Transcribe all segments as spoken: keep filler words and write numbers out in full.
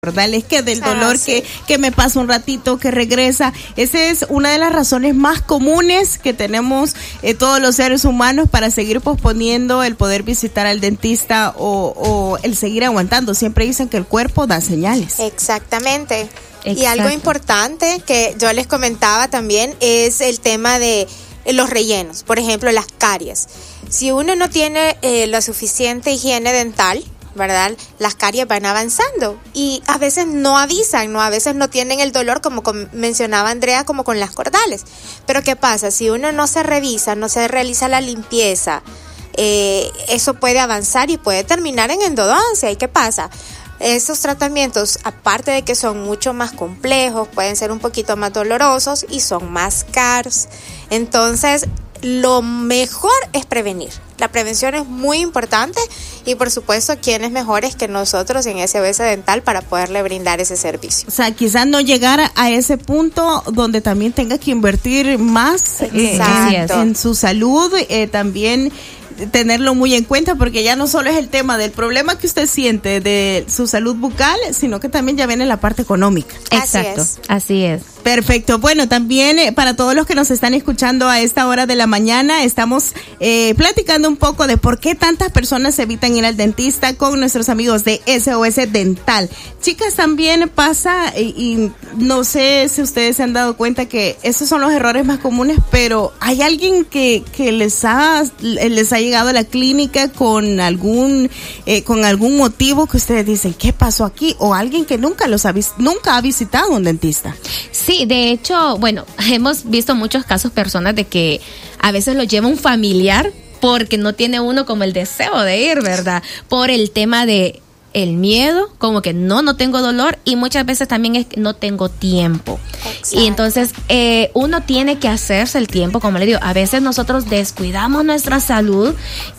¿verdad? Es que del dolor Ah, sí. que, que me pasa un ratito, que regresa. Esa es una de las razones más comunes que tenemos eh, todos los seres humanos para seguir posponiendo el poder visitar al dentista o, o el seguir aguantando. Siempre dicen que el cuerpo da señales. Exactamente. Exacto. Y algo importante que yo les comentaba también es el tema de los rellenos, por ejemplo, las caries. Si uno no tiene eh, la suficiente higiene dental, ¿verdad? Las caries van avanzando y a veces no avisan, ¿no? A veces no tienen el dolor, como com- mencionaba Andrea, como con las cordales. Pero ¿qué pasa? Si uno no se revisa, no se realiza la limpieza, eh, eso puede avanzar y puede terminar en endodoncia. ¿Y qué pasa? Estos tratamientos, aparte de que son mucho más complejos, pueden ser un poquito más dolorosos y son más caros. Entonces, lo mejor es prevenir. La prevención es muy importante y, por supuesto, ¿quién es mejores que nosotros en S O S Dental para poderle brindar ese servicio? O sea, quizás no llegar a, a ese punto donde también tenga que invertir más eh, en, en su salud, eh, también tenerlo muy en cuenta, porque ya no solo es el tema del problema que usted siente de su salud bucal, sino que también ya viene la parte económica. Exacto, Así es. así es. Perfecto. Bueno, también eh, para todos los que nos están escuchando a esta hora de la mañana, estamos eh, platicando un poco de por qué tantas personas evitan ir al dentista con nuestros amigos de S O S Dental. Chicas, también pasa, y, y no sé si ustedes se han dado cuenta que esos son los errores más comunes, pero hay alguien que, que les ha les ha llegado a la clínica con algún eh, con algún motivo que ustedes dicen, ¿qué pasó aquí? O alguien que nunca los ha vis- nunca ha visitado un dentista. Sí, de hecho, bueno, hemos visto muchos casos, personas de que a veces lo lleva un familiar porque no tiene uno como el deseo de ir, ¿verdad? Por el tema de el miedo, como que no, no tengo dolor, y muchas veces también es que no tengo tiempo. Exacto. Y entonces eh, uno tiene que hacerse el tiempo, como le digo, a veces nosotros descuidamos nuestra salud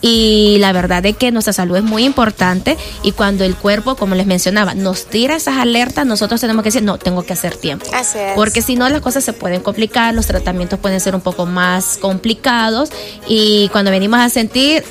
y la verdad es que nuestra salud es muy importante, y cuando el cuerpo, como les mencionaba, nos tira esas alertas, nosotros tenemos que decir, no, tengo que hacer tiempo. Así es. Porque si no, las cosas se pueden complicar, los tratamientos pueden ser un poco más complicados, y cuando venimos a sentir,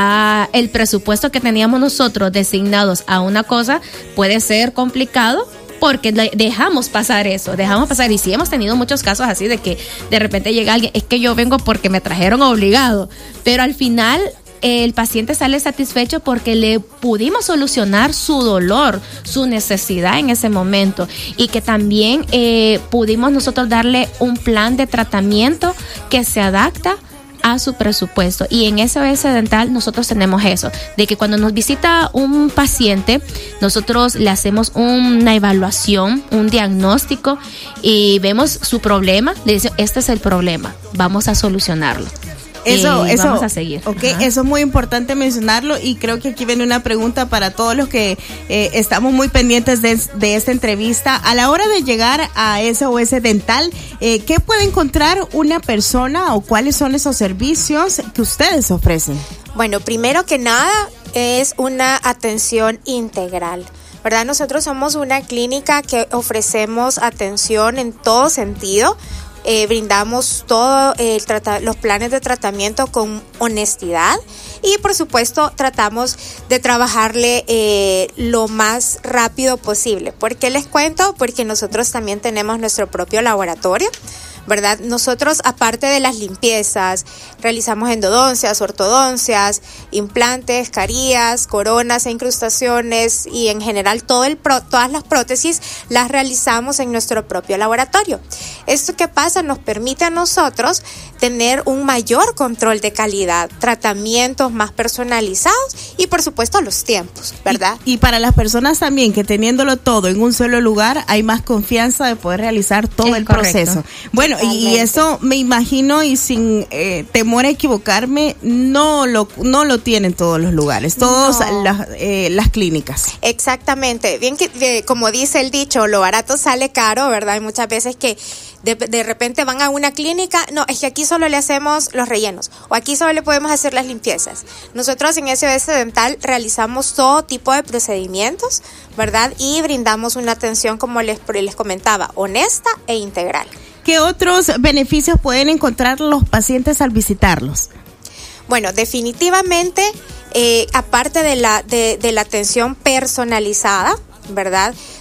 ya el presupuesto que teníamos nosotros designados a una cosa puede ser complicado, porque dejamos pasar eso, dejamos pasar, y sí hemos tenido muchos casos así de que de repente llega alguien, es que yo vengo porque me trajeron obligado, pero al final el paciente sale satisfecho porque le pudimos solucionar su dolor, su necesidad en ese momento, y que también eh, pudimos nosotros darle un plan de tratamiento que se adapta a su presupuesto. Y en S O S Dental nosotros tenemos eso, de que cuando nos visita un paciente, nosotros le hacemos una evaluación, un diagnóstico, y vemos su problema, le decimos, este es el problema, vamos a solucionarlo. Eso, y eso, vamos a seguir. Okay, Ajá. eso es muy importante mencionarlo, y creo que aquí viene una pregunta para todos los que eh, estamos muy pendientes de, de esta entrevista. A la hora de llegar a S O S Dental, eh, ¿qué puede encontrar una persona o cuáles son esos servicios que ustedes ofrecen? Bueno, primero que nada es una atención integral, ¿verdad? Nosotros somos una clínica que ofrecemos atención en todo sentido. Eh, brindamos todos eh, los planes de tratamiento con honestidad, y por supuesto tratamos de trabajarle eh, lo más rápido posible. ¿Por qué les cuento? Porque nosotros también tenemos nuestro propio laboratorio, ¿verdad? Nosotros, aparte de las limpiezas, realizamos endodoncias, ortodoncias, implantes, carías, coronas e incrustaciones, y en general todo el pro, todas las prótesis las realizamos en nuestro propio laboratorio. ¿Esto qué pasa? Nos permite a nosotros tener un mayor control de calidad, tratamientos más personalizados y, por supuesto, los tiempos, ¿verdad? Y, y para las personas también que teniéndolo todo en un solo lugar, hay más confianza de poder realizar todo Es el correcto. proceso. Bueno, y, y eso me imagino, y sin eh, temor a equivocarme, no lo no lo tienen todos los lugares, todas No. las, eh, las clínicas. Exactamente. Bien que, de, como dice el dicho, lo barato sale caro, ¿verdad? Hay muchas veces que de, de repente van a una clínica, no, es que aquí solo le hacemos los rellenos, o aquí solo le podemos hacer las limpiezas. Nosotros en S O S Dental realizamos todo tipo de procedimientos, ¿verdad? Y brindamos una atención, como les, les comentaba, honesta e integral. ¿Qué otros beneficios pueden encontrar los pacientes al visitarlos? Bueno, definitivamente, eh, aparte de la, de, de la atención personalizada, ¿verdad?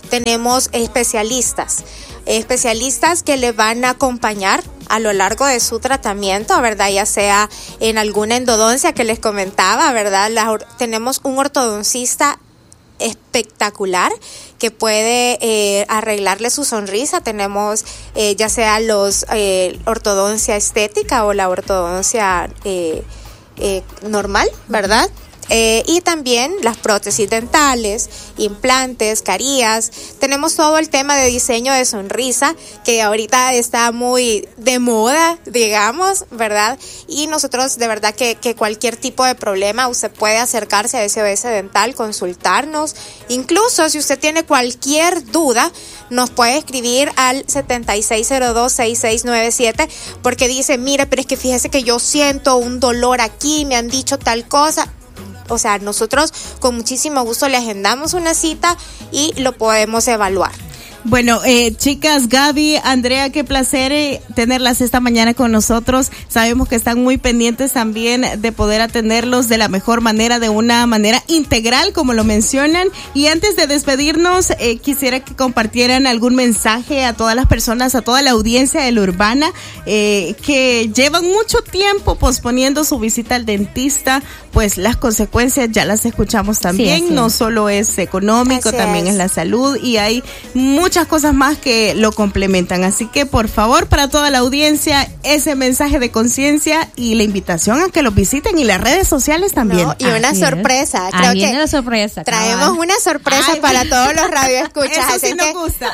tenemos especialistas, especialistas que le van a acompañar a lo largo de su tratamiento, ¿verdad? Ya sea en alguna endodoncia que les comentaba, ¿verdad? La, tenemos un ortodoncista espectacular que puede eh, arreglarle su sonrisa. Tenemos eh, ya sea los eh, ortodoncia estética o la ortodoncia eh, eh, normal, ¿verdad? Eh, y también las prótesis dentales, implantes, carías. Tenemos todo el tema de diseño de sonrisa que ahorita está muy de moda, digamos, ¿verdad? Y nosotros de verdad que, que cualquier tipo de problema usted puede acercarse a S O S Dental, consultarnos. Incluso si usted tiene cualquier duda, nos puede escribir al setenta y seis cero dos, sesenta y seis noventa y siete porque dice, mire, pero es que fíjese que yo siento un dolor aquí, me han dicho tal cosa. O sea, nosotros con muchísimo gusto le agendamos una cita y lo podemos evaluar. Bueno, eh, chicas, Gaby, Andrea, qué placer eh, tenerlas esta mañana con nosotros. Sabemos que están muy pendientes también de poder atenderlos de la mejor manera, de una manera integral, como lo mencionan. Y antes de despedirnos, eh, quisiera que compartieran algún mensaje a todas las personas, a toda la audiencia de La Urbana, eh, que llevan mucho tiempo posponiendo su visita al dentista. Pues las consecuencias ya las escuchamos también. Sí, no solo es económico, así también es. es la salud y hay muchas cosas más que lo complementan. Así que por favor, para toda la audiencia, ese mensaje de conciencia y la invitación a que los visiten y las redes sociales también. No, y una Así sorpresa. Es. Creo Ahí que viene la sorpresa. traemos cabal. una sorpresa Ay, para todos los radioescuchas. Eso así sí nos que... gusta.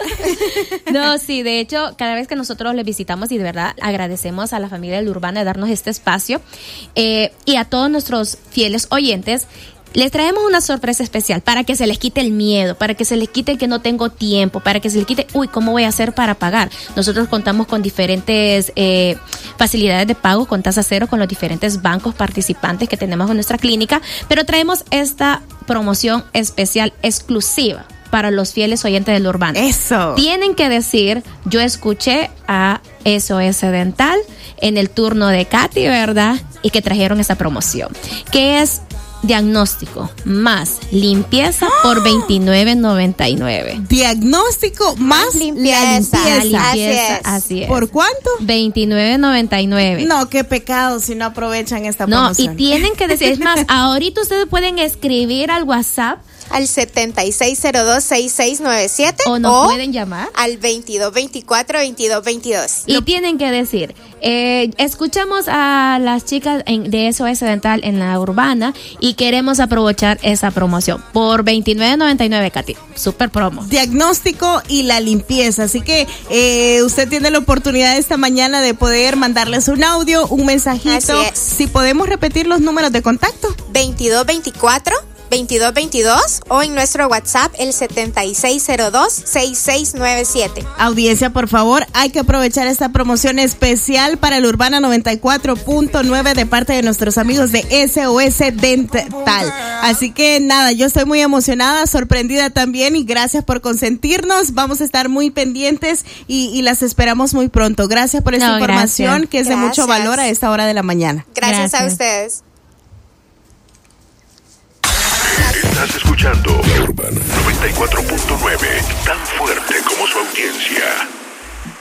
No, sí, de hecho, cada vez que nosotros les visitamos y de verdad agradecemos a la familia de La Urbana de darnos este espacio eh, y a todos nuestros fieles oyentes, les traemos una sorpresa especial para que se les quite el miedo, para que se les quite el que no tengo tiempo, para que se les quite, uy, ¿cómo voy a hacer para pagar? Nosotros contamos con diferentes eh, facilidades de pago con tasa cero con los diferentes bancos participantes que tenemos en nuestra clínica, pero traemos esta promoción especial exclusiva para los fieles oyentes de La Urbana. Eso. Tienen que decir, yo escuché a S O S Dental en el turno de Katy, ¿verdad? Y que trajeron esa promoción, que es diagnóstico más limpieza ¡Oh! Por veintinueve noventa y nueve. Diagnóstico más limpieza. La limpieza. La limpieza, Así es. así es. ¿Por cuánto? veintinueve noventa y nueve. No, qué pecado si no aprovechan esta No, promoción. y tienen que decir, es más, ahorita ustedes pueden escribir al WhatsApp al setenta y seis cero dos, sesenta y seis noventa y siete o nos pueden llamar al veintidós veinticuatro, veintidós veintidós. Y Lo... tienen que decir, eh, escuchamos a las chicas en, de S O S Dental en La Urbana y queremos aprovechar esa promoción por veintinueve noventa y nueve, Katy. Super promo. Diagnóstico y la limpieza. Así que eh, usted tiene la oportunidad esta mañana de poder mandarles un audio, un mensajito. Así es. Si podemos repetir los números de contacto. veintidós veinticuatro, veintidós veintidós o en nuestro WhatsApp el setenta y seis cero dos, sesenta y seis noventa y siete. Audiencia, por favor, hay que aprovechar esta promoción especial para La Urbana noventa y cuatro punto nueve de parte de nuestros amigos de S O S Dental. Así que nada, yo estoy muy emocionada, sorprendida también y gracias por consentirnos. Vamos a estar muy pendientes y, y las esperamos muy pronto. Gracias por esta no, información gracias. que es Gracias. de mucho valor a esta hora de la mañana. Gracias, Gracias. a ustedes. Estás escuchando La Urbana noventa y cuatro punto nueve, tan fuerte como su audiencia.